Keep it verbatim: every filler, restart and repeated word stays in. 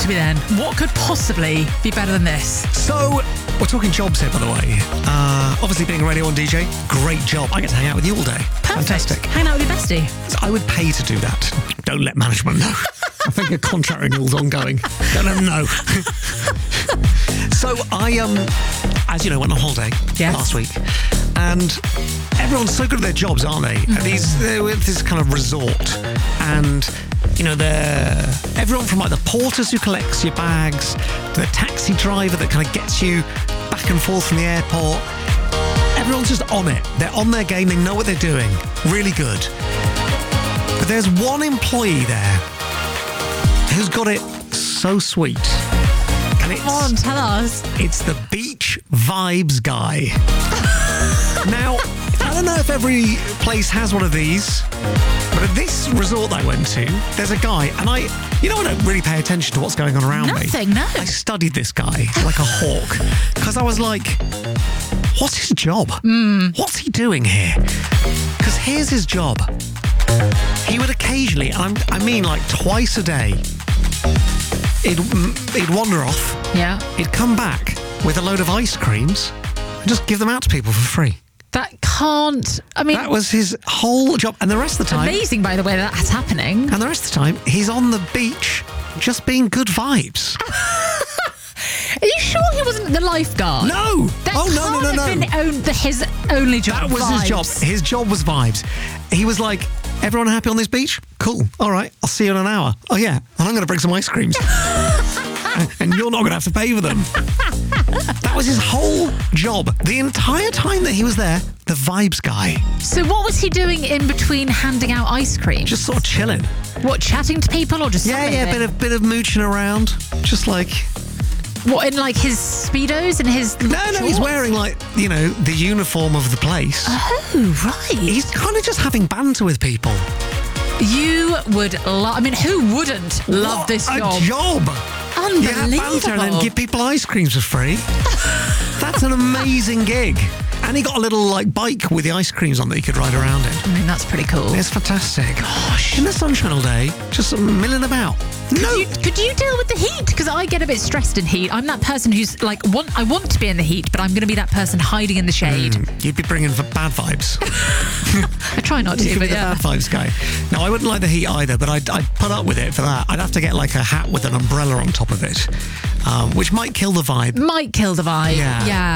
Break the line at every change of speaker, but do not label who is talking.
to me then. What could possibly be better than this?
So, we're talking jobs here, by the way. Uh, obviously, being a Radio one D J, great job. I get to hang out with you all day.
Perfect.
Fantastic.
Hang out with your bestie.
So I would pay to do that. Don't let management know. I think a contract renewal's ongoing. Don't let them know. So I, um, as you know, went on holiday
Yes.
last week, and everyone's so good at their jobs, aren't they?
Mm-hmm.
And these, they're with this kind of resort, and you know, they're everyone from like the porters who collects your bags, to the taxi driver that kind of gets you back and forth from the airport. Everyone's just on it. They're on their game. They know what they're doing. Really good. But there's one employee there who's got it so sweet. And it's,
Come on, tell us.
it's the beach vibes guy. Now, I don't know if every place has one of these, but at this resort that I went to, there's a guy, and I, you know, I don't really pay attention to what's going on around me.
Nothing, no.
I studied this guy like a hawk, because I was like, what's his job?
Mm.
What's he doing here? Because here's his job. He would occasionally, and I'm, I mean like twice a day, he'd, he'd wander off,
Yeah.
he'd come back with a load of ice creams and just give them out to people for free.
That can't... I mean,
That was his whole job. And the rest of the time,
amazing, by the way, that that's happening.
and the rest of the time, he's on the beach just being good vibes.
Are you sure he wasn't the lifeguard?
No!
That
Oh, no, no, no,
can't
no.
have been own, the, his only job.
That was his
vibes.
job. His job was vibes. He was like, everyone happy on this beach? Cool. All right, I'll see you in an hour. Oh, yeah. And I'm going to bring some ice creams. And you're not going to have to pay for them. That was his whole job. The entire time that he was there, the vibes guy.
So what was he doing in between handing out ice cream?
Just sort of chilling.
What, chatting to people or just
Yeah,
something?
yeah, bit of, bit of mooching around. Just like...
What, in like his Speedos and his...
No, no, he's
shorts?
wearing like, you know, the uniform of the place.
Oh, right.
He's kind of just having banter with people.
You would love... I mean, who wouldn't love
What
this
a
job?
job.
Unbelievable.
Yeah, banter and then give people ice creams for free. That's an amazing gig. And he got a little like bike with the ice creams on that he could ride around in.
I mean, that's pretty cool.
It's fantastic. Gosh. In the sunshine all day, just milling about. No.
Could you, could you deal with the heat? Because I get a bit stressed in heat. I'm that person who's like, want, I want to be in the heat, but I'm going to be that person hiding in the shade.
Mm, you'd be bringing the bad vibes.
I try not
You
to,
could be
but
the
yeah.
bad vibes guy. No, I wouldn't like the heat either, but I'd, I'd put up with it for that. I'd have to get like a hat with an umbrella on top of it, um, which might kill the vibe.
Might kill the vibe.
Yeah.
Yeah.